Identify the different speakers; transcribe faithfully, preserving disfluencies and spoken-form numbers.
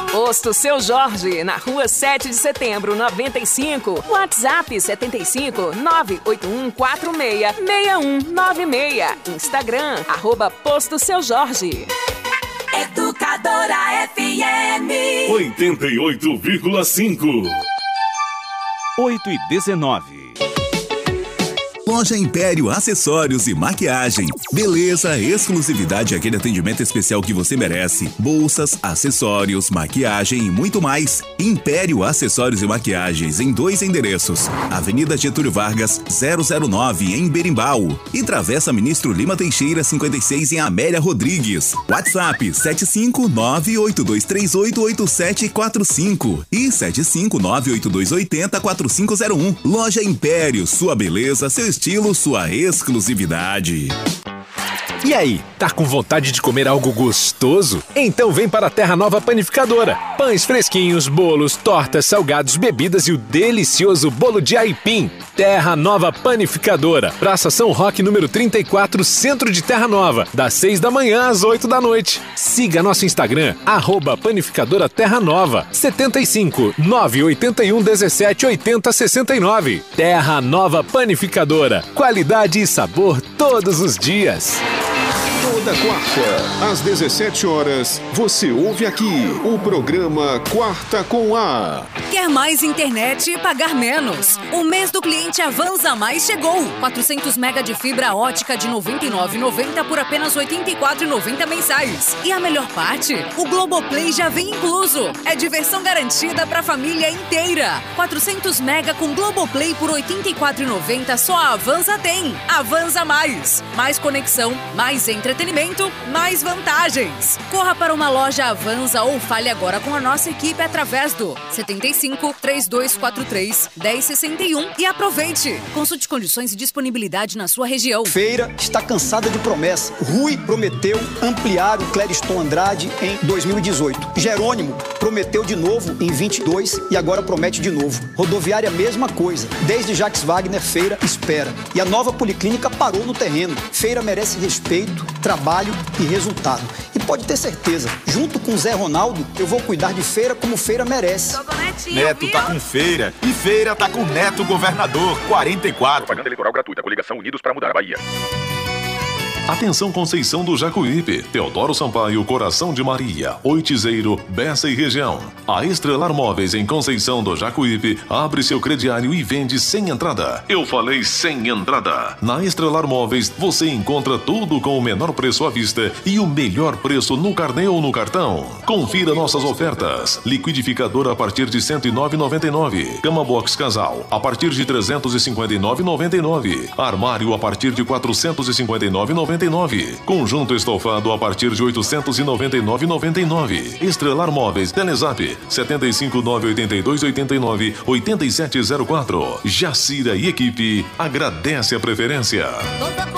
Speaker 1: Posto Seu Jorge, na rua sete de setembro, noventa e cinco. WhatsApp setenta e cinco, nove oito um quatro seis, seis um nove seis. Instagram, arroba Posto Seu Jorge.
Speaker 2: Educadora F M
Speaker 3: oitenta e oito vírgula cinco.
Speaker 4: oito e dezenove.
Speaker 5: Loja Império Acessórios e Maquiagem. Beleza, exclusividade e aquele atendimento especial que você merece. Bolsas, acessórios, maquiagem e muito mais. Império Acessórios e Maquiagens em dois endereços. Avenida Getúlio Vargas, zero zero nove, em Berimbau. E Travessa Ministro Lima Teixeira, cinquenta e seis, em Amélia Rodrigues. WhatsApp sete cinco nove oito dois três oito oito sete quatro cinco e sete cinco nove oito dois oito zero quatro cinco zero um. Loja Império, sua beleza, seu estilo, sua exclusividade.
Speaker 6: E aí, tá com vontade de comer algo gostoso? Então vem para a Terra Nova Panificadora. Pães fresquinhos, bolos, tortas, salgados, bebidas e o delicioso bolo de aipim. Terra Nova Panificadora. Praça São Roque, número trinta e quatro, Centro de Terra Nova. Das seis da manhã às oito da noite. Siga nosso Instagram, arroba Panificadora Terra Nova. setenta e cinco, nove oito um, dezessete, oitenta, sessenta e nove. Terra Nova Panificadora. Qualidade e sabor todos os dias.
Speaker 7: Toda quarta, às dezessete horas, você ouve aqui o programa Quarta com A.
Speaker 8: Quer mais internet e pagar menos? O mês do cliente Avanza Mais chegou. quatrocentos mega de fibra ótica de noventa e nove reais e noventa centavos por apenas oitenta e quatro reais e noventa centavos mensais. E a melhor parte? O Globoplay já vem incluso. É diversão garantida para a família inteira. quatrocentos mega com Globoplay por oitenta e quatro reais e noventa centavos só a Avanza tem. Avanza Mais. Mais conexão, mais entretenimento, mais vantagens. Corra para uma loja Avanza ou fale agora com a nossa equipe através do setenta e cinco, três dois quatro três, um zero seis um e aproveite. Consulte condições e disponibilidade na sua região.
Speaker 9: Feira está cansada de promessa. Rui prometeu ampliar o Clériston Andrade em dois mil e dezoito. Jerônimo prometeu de novo em vinte e dois e agora promete de novo. Rodoviária, mesma coisa. Desde Jacques Wagner, Feira espera. E a nova policlínica parou no terreno. Feira merece respeito, trabalho e resultado. E pode ter certeza, junto com Zé Ronaldo, eu vou cuidar de Feira como Feira merece.
Speaker 10: Neto tá com Feira e Feira tá com Neto Governador quarenta e quatro.
Speaker 11: Propaganda eleitoral gratuita. Coligação Unidos para mudar a Bahia.
Speaker 12: Atenção Conceição do Jacuípe, Teodoro Sampaio, Coração de Maria, Oitizeiro, Bessa e região. A Estrelar Móveis em Conceição do Jacuípe abre seu crediário e vende sem entrada. Eu falei sem entrada. Na Estrelar Móveis você encontra tudo com o menor preço à vista e o melhor preço no carnê ou no cartão. Confira nossas ofertas. Liquidificador a partir de cento e nove reais e noventa e nove centavos. Cama Box Casal a partir de trezentos e cinquenta e nove reais e noventa e nove centavos. Armário a partir de quatrocentos e cinquenta e nove reais e noventa e nove centavos. Conjunto estofado a partir de oitocentos e noventa e nove reais e noventa e nove centavos. Estrelar Móveis, Telezap setenta e cinco, nove oito dois, oito nove, oito sete zero quatro. Jacira e equipe agradece a preferência.